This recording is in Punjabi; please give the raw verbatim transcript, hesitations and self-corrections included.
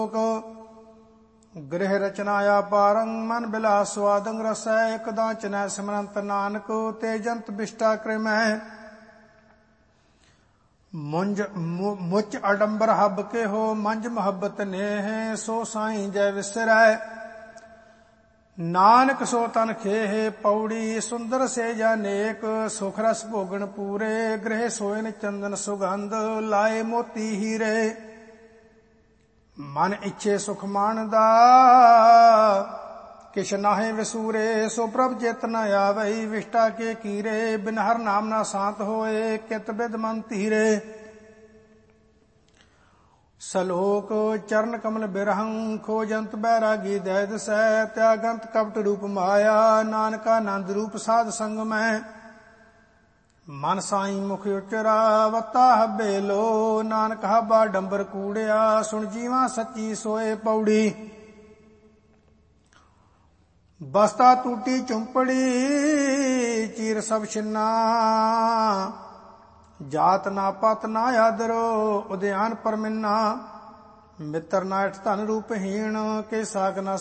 ਗ੍ਰਹਿ ਰਚਨਾਇਆ ਪਾਰੰ ਮਨ ਬਿਲਾਸ ਸਵਾਦੰ ਰਸੈ ਇਕ ਦਾਚਨੈ ਸਿਮਰੰਤ ਨਾਨਕ ਤੇ ਜੰਤ ਬਿਸ਼ਟਾ ਕ੍ਰਿਮੈ ਮੁੰਜ ਮੁੱਚ ਅਡੰਬਰ ਹੱਬ ਕੇ ਹੋ ਮੰਜ ਮੁਹੱਬਤ ਨੇਹ ਸੋ ਸਾਈਂ ਜੈ ਵਿਸਰੈ ਨਾਨਕ ਸੋ ਤਨ ਖੇਹ ਪੌੜੀ ਸੁੰਦਰ ਸੇ ਜਾ ਨੇਕ ਸੁਖ ਰਸ ਭੋਗਣ ਪੂਰੇ ਗ੍ਰਹਿ ਸੋਇਨ ਚੰਦਨ ਸੁਗੰਧ ਲਾਏ ਮੋਤੀ ਹੀਰੇ ਮਨ ਇੱਛੇ ਸੁਖ ਮਾਣਦਾ ਕਿਛ ਨਾਹੇ ਵਿਸੂਰੇ ਸੋ ਪ੍ਰਭ ਚਿਤ ਨ ਆਵਈ ਵਿਸ਼ਟਾ ਕੇ ਕੀਰੇ ਬਿਨ ਹਰ ਨਾਮ ਨਾ ਸਾਤ ਹੋਏ ਕਿਤ ਬਿਦ ਮਨ ਧੀਰੇ ਸਲੋਕ ਚਰਨ ਕਮਲ ਬਿਰਹੰ ਖੋਜੰਤ ਬੈਰਾਗੀ ਦੈ ਦਸੈ ਤਿਆਗੰਤ ਕਪਟ ਰੂਪ ਮਾਇਆ ਨਾਨਕਾ ਆਨੰਦ ਰੂਪ ਸਾਧ ਸੰਗ ਮੈਂ ਮਨ ਸਾਈ ਮੁਖ ਉਚਰਾ ਵਤਾ ਹੱਬੇ ਲੋ ਨਾਨਕ ਹੱਬਾ ਡੰਬਰ ਕੂੜਿਆ ਸੁਣ ਜੀਵਾ ਸੱਚੀ ਸੋਏ ਪੌੜੀ ਬਸਤਾ ਟੂਟੀ ਚੁੰਪੜੀ ਚੀਰ ਸਭ ਛਿੰਨਾ ਜਾਤ ਨਾ ਪਤ ਨਾ ਆਦਰੋ ਉਦਿਆਨ ਪਰਮਿੰਨਾ ਮਿੱਤਰ ਨਾ ਅਠ ਧਨ ਰੂਪਹੀਣ ਕੇ ਸਾਗ ਨਾ